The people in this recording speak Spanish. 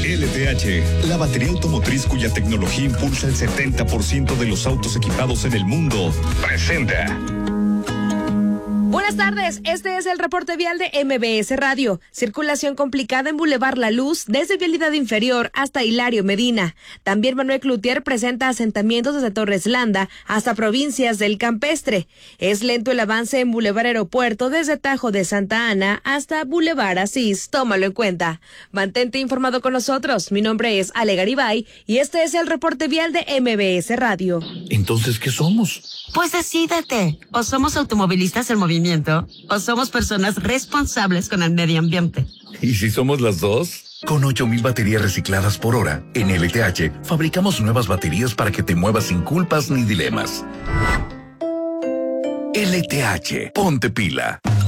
LTH, la batería automotriz cuya tecnología impulsa el 70% de los autos equipados en el mundo, presenta. Buenas tardes, este es el reporte vial de MBS Radio. Circulación complicada en Boulevard La Luz, desde Vialidad Inferior hasta Hilario Medina. También Manuel Cloutier presenta asentamientos desde Torres Landa hasta Provincias del Campestre. Es lento el avance en Boulevard Aeropuerto desde Tajo de Santa Ana hasta Boulevard Asís. Tómalo en cuenta. Mantente informado con nosotros. Mi nombre es Ale Garibay y este es el reporte vial de MBS Radio. Entonces, ¿qué somos? Pues decídete. O somos automovilistas en movimiento, o somos personas responsables con el medio ambiente. ¿Y si somos las dos? Con 8,000 baterías recicladas por hora, en LTH fabricamos nuevas baterías para que te muevas sin culpas ni dilemas. LTH, ponte pila.